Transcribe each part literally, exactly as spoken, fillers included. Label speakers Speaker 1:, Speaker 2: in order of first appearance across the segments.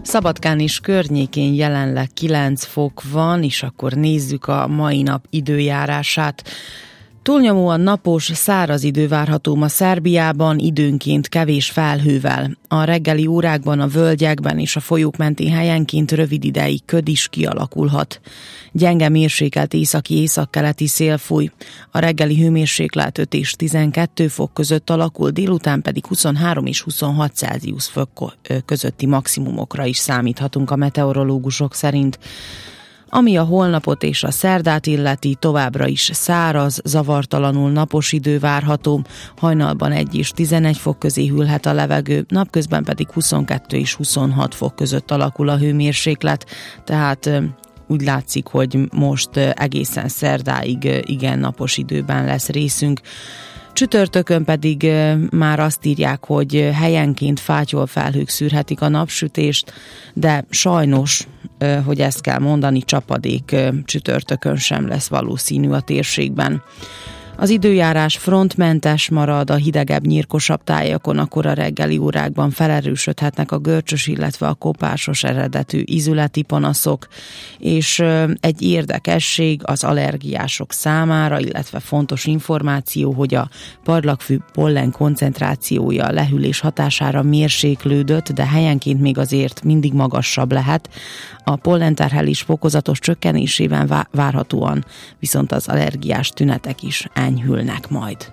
Speaker 1: Szabadkán és környékén jelenleg kilenc fok van, és akkor nézzük a mai nap időjárását. Túlnyomóan napos, száraz idő várható ma Szerbiában, időnként kevés felhővel. A reggeli órákban a völgyekben és a folyók mentén helyenként rövid ideig köd is kialakulhat. Gyenge mérsékelt északi északkeleti szél fúj. A reggeli hőmérséklet öt és tizenkettő fok között alakul, délután pedig huszonhárom és huszonhat Celsius fok közötti maximumokra is számíthatunk a meteorológusok szerint. Ami a holnapot és a szerdát illeti, továbbra is száraz, zavartalanul napos idő várható, hajnalban egy és tizenegy fok közé hűlhet a levegő, napközben pedig huszonkettő és huszonhat fok között alakul a hőmérséklet, tehát úgy látszik, hogy most egészen szerdáig igen napos időben lesz részünk. Csütörtökön pedig már azt írják, hogy helyenként fátyol felhők szűrhetik a napsütést, de sajnos, hogy ezt kell mondani, csapadék csütörtökön sem lesz valószínű a térségben. Az időjárás frontmentes marad, a hidegebb, nyírkosabb tájakon akkor a reggeli órákban felerősödhetnek a görcsös, illetve a kopásos eredetű ízületi panaszok, és egy érdekesség az allergiások számára, illetve fontos információ, hogy a parlagfű pollen koncentrációja a lehűlés hatására mérséklődött, de helyenként még azért mindig magasabb lehet. A pollenterhelés fokozatos csökkenésében várhatóan viszont az allergiás tünetek is enyhülnek majd.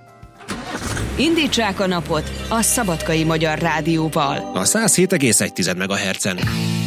Speaker 2: Indítsák a napot a Szabadkai Magyar Rádióval.
Speaker 3: A száz hét egész egy megahertzen.